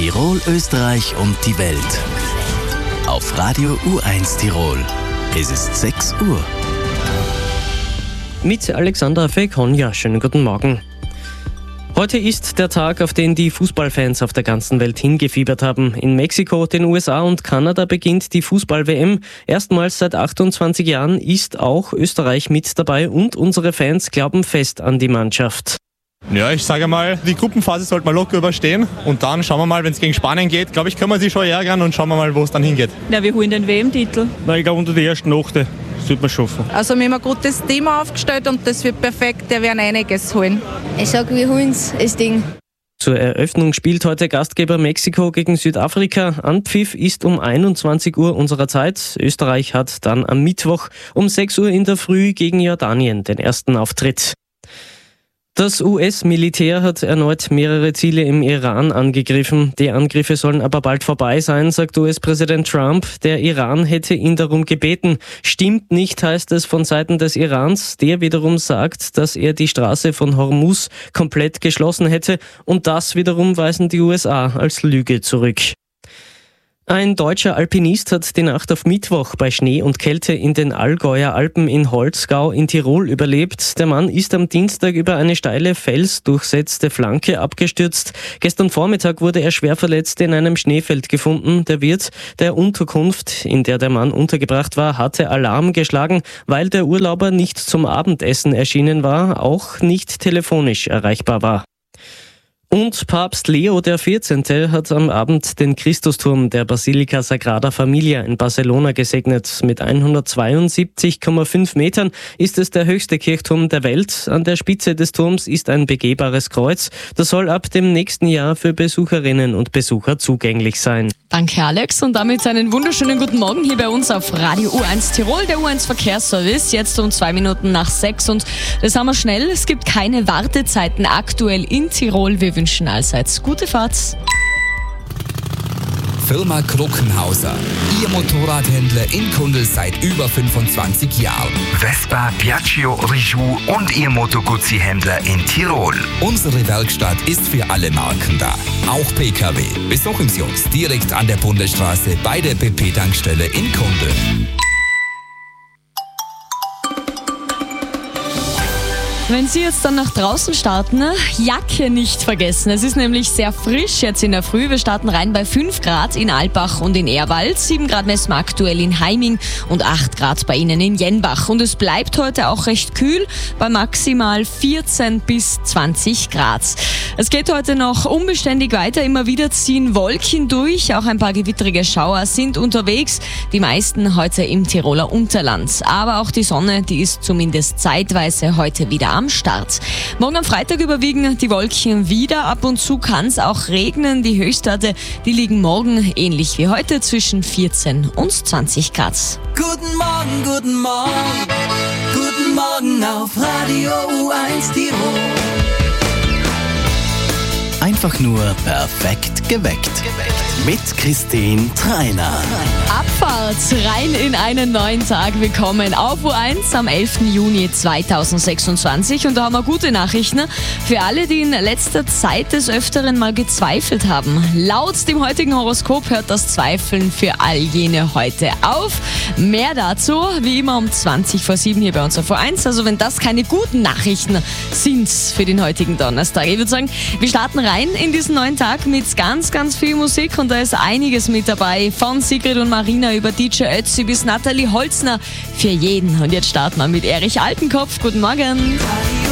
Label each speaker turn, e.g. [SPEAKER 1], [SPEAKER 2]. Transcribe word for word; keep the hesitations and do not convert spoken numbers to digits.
[SPEAKER 1] Tirol, Österreich und die Welt. Auf Radio U eins Tirol. Es ist sechs Uhr.
[SPEAKER 2] Mit Alexandra Fekonja. Schönen guten Morgen. Heute ist der Tag, auf den die Fußballfans auf der ganzen Welt hingefiebert haben. In Mexiko, den U S A und Kanada beginnt die Fußball-W M. Erstmals seit achtundzwanzig Jahren ist auch Österreich mit dabei und unsere Fans glauben fest an die Mannschaft.
[SPEAKER 3] Ja, ich sage mal, die Gruppenphase sollte man locker überstehen und dann schauen wir mal, wenn es gegen Spanien geht, glaube ich, können wir sie schon ärgern und schauen wir mal, wo es dann hingeht.
[SPEAKER 4] Ja, wir holen den W M-Titel.
[SPEAKER 5] Na, ich glaube, unter die ersten Achte sollte man schaffen.
[SPEAKER 6] Also wir haben ein gutes Team aufgestellt und das wird perfekt, der werden einiges holen.
[SPEAKER 7] Ich sage, wir holen das Ding.
[SPEAKER 2] Zur Eröffnung spielt heute Gastgeber Mexiko gegen Südafrika. Anpfiff ist um einundzwanzig Uhr unserer Zeit. Österreich hat dann am Mittwoch um sechs Uhr in der Früh gegen Jordanien den ersten Auftritt. Das U S-Militär hat erneut mehrere Ziele im Iran angegriffen. Die Angriffe sollen aber bald vorbei sein, sagt U S-Präsident Trump. Der Iran hätte ihn darum gebeten. Stimmt nicht, heißt es von Seiten des Irans. Der wiederum sagt, dass er die Straße von Hormuz komplett geschlossen hätte. Und das wiederum weisen die U S A als Lüge zurück. Ein deutscher Alpinist hat die Nacht auf Mittwoch bei Schnee und Kälte in den Allgäuer Alpen in Holzgau in Tirol überlebt. Der Mann ist am Dienstag über eine steile felsdurchsetzte Flanke abgestürzt. Gestern Vormittag wurde er schwer verletzt in einem Schneefeld gefunden. Der Wirt der Unterkunft, in der der Mann untergebracht war, hatte Alarm geschlagen, weil der Urlauber nicht zum Abendessen erschienen war, auch nicht telefonisch erreichbar war. Und Papst Leo der vierzehnte hat am Abend den Christusturm der Basilika Sagrada Familia in Barcelona gesegnet. Mit hundertzweiundsiebzig Komma fünf Metern ist es der höchste Kirchturm der Welt. An der Spitze des Turms ist ein begehbares Kreuz. Das soll ab dem nächsten Jahr für Besucherinnen und Besucher zugänglich sein.
[SPEAKER 4] Danke, Alex. Und damit einen wunderschönen guten Morgen hier bei uns auf Radio U eins Tirol, der U eins Verkehrsservice. Jetzt um zwei Minuten nach sechs. Und das haben wir schnell. Es gibt keine Wartezeiten aktuell in Tirol. Wir wünschen allseits gute Fahrt.
[SPEAKER 8] Firma Kruckenhauser. Ihr Motorradhändler in Kundl seit über fünfundzwanzig Jahren.
[SPEAKER 9] Vespa, Piaggio, Rijou und Ihr Moto Guzzi-Händler in Tirol.
[SPEAKER 8] Unsere Werkstatt ist für alle Marken da. Auch P K W. Besuchen Sie uns direkt an der Bundesstraße bei der B P-Tankstelle in Kundl.
[SPEAKER 4] Wenn Sie jetzt dann nach draußen starten, Jacke nicht vergessen. Es ist nämlich sehr frisch jetzt in der Früh. Wir starten rein bei fünf Grad in Albach und in Ehrwald. sieben Grad messen wir aktuell in Heiming und acht Grad bei Ihnen in Jenbach. Und es bleibt heute auch recht kühl bei maximal vierzehn bis zwanzig Grad. Es geht heute noch unbeständig weiter. Immer wieder ziehen Wolken durch. Auch ein paar gewittrige Schauer sind unterwegs. Die meisten heute im Tiroler Unterland. Aber auch die Sonne, die ist zumindest zeitweise heute wieder am Start. Morgen am Freitag überwiegen die Wolken wieder. Ab und zu kann es auch regnen. Die Höchstwerte, die liegen morgen ähnlich wie heute zwischen vierzehn und zwanzig Grad.
[SPEAKER 10] Guten Morgen, guten Morgen, guten Morgen auf Radio U eins Tirol.
[SPEAKER 1] Einfach nur perfekt geweckt. Mit Christine Treiner.
[SPEAKER 4] Abfahrt rein in einen neuen Tag. Willkommen auf U eins am elften Juni zweitausendsechsundzwanzig. Und da haben wir gute Nachrichten für alle, die in letzter Zeit des Öfteren mal gezweifelt haben. Laut dem heutigen Horoskop hört das Zweifeln für all jene heute auf. Mehr dazu, wie immer um zwanzig vor sieben hier bei uns auf U eins. Also wenn das keine guten Nachrichten sind für den heutigen Donnerstag. Ich würde sagen, wir starten rein in diesen neuen Tag mit ganz, ganz viel Musik. Und da ist einiges mit dabei. Von Sigrid und Marina über D J Ötzi bis Nathalie Holzner. Für jeden. Und jetzt starten wir mit Erich Altenkopf. Guten Morgen.